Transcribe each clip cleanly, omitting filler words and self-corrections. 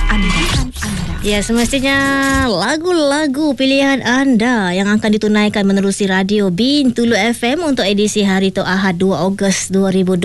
anda. Ya, semestinya lagu-lagu pilihan anda yang akan ditunaikan menerusi radio Bintulu FM untuk edisi hari tu Ahad 2 Ogos 2026.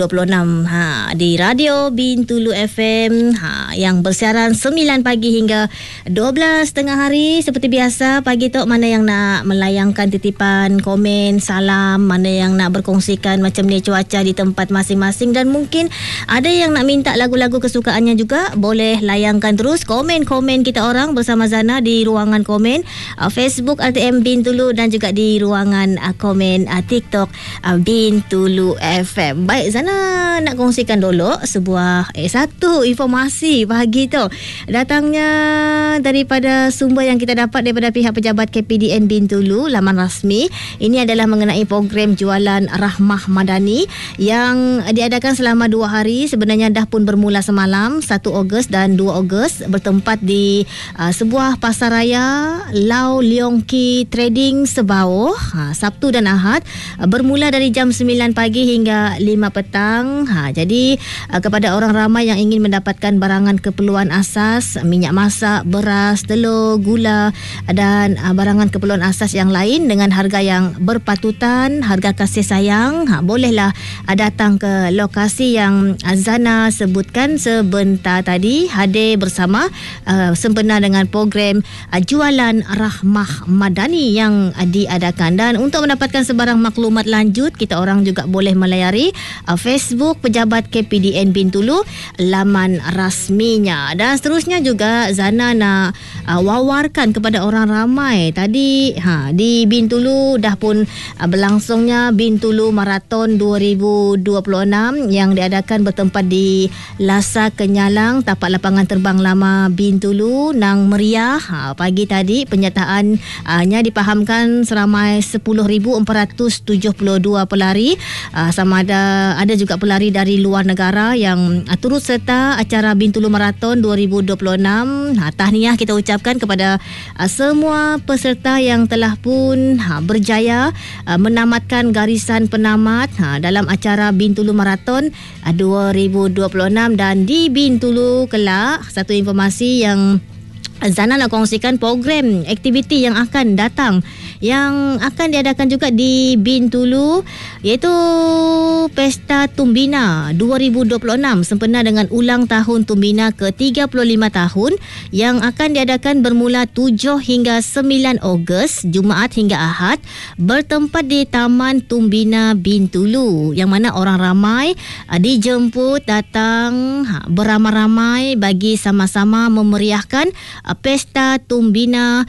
Di radio Bintulu FM yang bersiaran 9 pagi hingga 12 tengah hari. Seperti biasa, pagi tu mana yang nak melayangkan titipan, komen, salam, mana yang nak berkongsikan macam ni cuaca di tempat masing-masing, dan mungkin ada yang nak minta lagu-lagu kesukaannya juga, boleh layangkan terus komen-komen kita orang bersama Zana di ruangan komen Facebook RTM Bintulu dan juga di ruangan komen TikTok Bintulu FM. Baik, Zana nak kongsikan dulu sebuah satu informasi pagi tu. Datangnya daripada sumber yang kita dapat daripada pihak pejabat KPDN Bintulu, laman rasmi. Ini adalah mengenai program jualan Rahmah Madani yang diadakan selama 2 hari. Sebenarnya dah pun bermula semalam 1 Ogos dan 2 Ogos, bertempat di sebuah pasaraya Lau Leong Ki Trading Sebauh, Sabtu dan Ahad, bermula dari jam 9 pagi hingga 5 petang. Jadi kepada orang ramai yang ingin mendapatkan barangan keperluan asas, minyak masak, beras, telur, gula dan barangan keperluan asas yang lain dengan harga yang berpatutan, harga kasih sayang, bolehlah datang ke lokasi yang Zana sebutkan sebentar tadi, hadir bersama sempena dengan program jualan Rahmah Madani yang diadakan. Dan untuk mendapatkan sebarang maklumat lanjut, kita orang juga boleh melayari Facebook Pejabat KPDN Bintulu, laman rasminya. Dan seterusnya juga Zana nak wawarkan kepada orang ramai. Tadi di Bintulu dah pun berlangsungnya Bintulu Marathon 2026 yang diadakan bertempat di Lasa Kenyalang, tapak lapangan terbang lama Bintulu, Nang Meriah. Pagi tadi penyertaannya dipahamkan seramai 10,472 pelari. Sama ada juga pelari dari luar negara yang turut serta acara Bintulu Marathon 2026. Tahniah kita ucapkan kepada semua peserta yang telah pun berjaya menamatkan garisan penamat dalam acara Bintulu Marathon 2026. Dan di Bintulu kelak, satu informasi yang Zana nak kongsikan, program aktiviti yang akan datang, yang akan diadakan juga di Bintulu, iaitu Pesta Tumbina 2026 sempena dengan ulang tahun Tumbina ke-35 tahun yang akan diadakan bermula 7 hingga 9 Ogos, Jumaat hingga Ahad, bertempat di Taman Tumbina Bintulu, yang mana orang ramai dijemput datang beramai-ramai bagi sama-sama memeriahkan Pesta Tumbina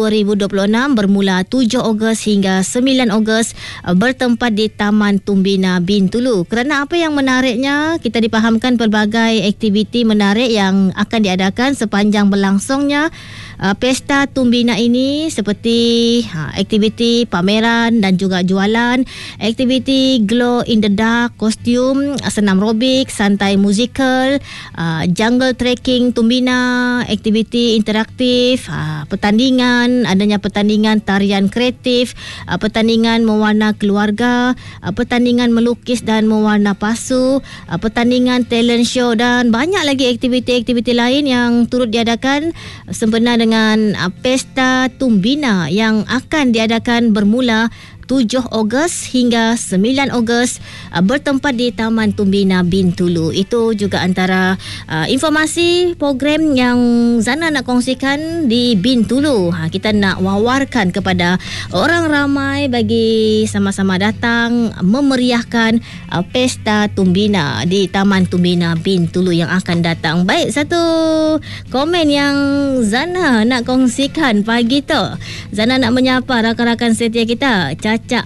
2026 bermula 7 Ogos hingga 9 Ogos, bertempat di Taman Tumbina Bintulu. Kerana apa yang menariknya, kita dipahamkan pelbagai aktiviti menarik yang akan diadakan sepanjang berlangsungnya Pesta Tumbina ini, seperti aktiviti pameran dan juga jualan, aktiviti glow in the dark, kostum, senam robik, santai musikal, jungle trekking Tumbina, aktiviti interaktif, pertandingan, adanya pertandingan tarian kreatif, pertandingan mewarna keluarga, pertandingan melukis dan mewarna pasu, pertandingan talent show dan banyak lagi aktiviti-aktiviti lain yang turut diadakan sempena dengan Pesta Tumbina yang akan diadakan bermula 7 Ogos hingga 9 Ogos, bertempat di Taman Tumbina Bintulu. Itu juga antara informasi program yang Zana nak kongsikan di Bintulu. Kita nak wawarkan kepada orang ramai bagi sama-sama datang memeriahkan Pesta Tumbina di Taman Tumbina Bintulu yang akan datang. Baik, satu komen yang Zana nak kongsikan pagi tu. Zana nak menyapa rakan-rakan setia kita. Caca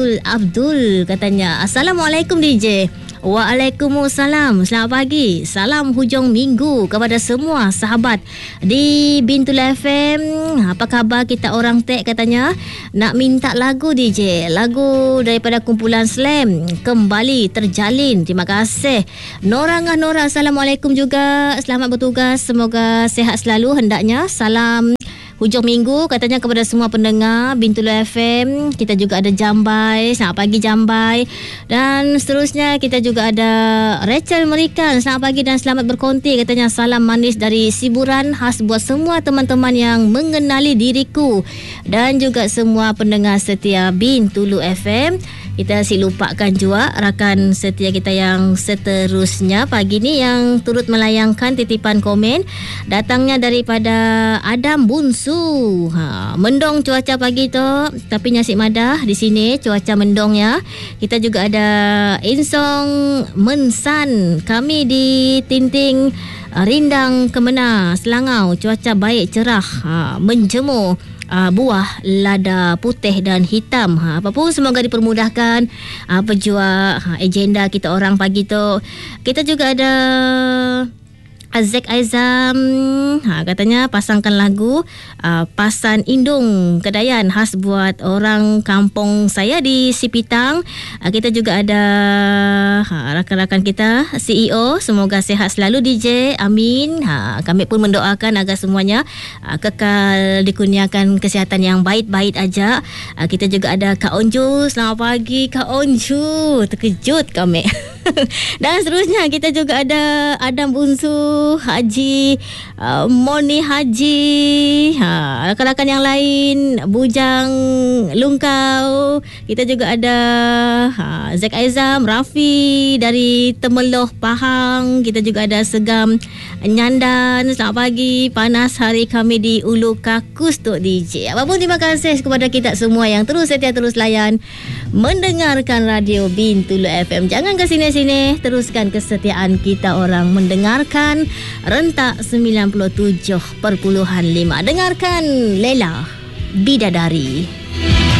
Abdul katanya, Assalamualaikum DJ. Waalaikumsalam. Selamat pagi. Salam hujung minggu kepada semua sahabat di Bintulu FM. Apa khabar kita orang tek katanya? Nak minta lagu DJ. Lagu daripada kumpulan Slam, Kembali Terjalin. Terima kasih. Nora Ngah Nora, Assalamualaikum juga. Selamat bertugas. Semoga sehat selalu hendaknya. Salam hujung minggu katanya kepada semua pendengar Bintulu FM. Kita juga ada Jambai, selamat pagi Jambai. Dan seterusnya kita juga ada Rachel Merikan, selamat pagi dan selamat berkonti. Katanya salam manis dari Siburan khas buat semua teman-teman yang mengenali diriku dan juga semua pendengar setia Bintulu FM. Kita lupakan juga rakan setia kita yang seterusnya pagi ni yang turut melayangkan titipan komen. Datangnya daripada Adam Bunsu. Mendong cuaca pagi tu, tapi Nyasik Madah di sini cuaca mendong ya. Kita juga ada Insong Mensan. Kami di Tinting Rindang Kemenang Selangau, cuaca baik cerah, menjemur buah lada putih dan hitam. Apa pun semoga dipermudahkan apa jua agenda kita orang pagi tu. Kita juga ada Azek Aizam, katanya pasangkan lagu Pasan Indung Kedayan khas buat orang kampung saya di Sipitang. Kita juga ada rakan-rakan kita CEO, semoga sihat selalu DJ, amin. Kami pun mendoakan agar semuanya kekal dikurniakan kesihatan yang baik-baik aja. Kita juga ada Kak Onju, selamat pagi Kak Onju, terkejut kami. Dan seterusnya kita juga ada Adam Bunsu, Haji Moni Haji, rakan-rakan yang lain, Bujang Lungkau. Kita juga ada Zek Aizam, Rafi dari Temeloh Pahang. Kita juga ada Segam Nyandan, selamat pagi, panas hari kami di Ulu Kakus Tok DJ. Apapun terima kasih kepada kita semua yang terus setia, terus layan mendengarkan Radio Bintulu FM. Jangan ke sini-sini, teruskan kesetiaan kita orang mendengarkan rentak 97.5. Dengarkan Lela Bidadari.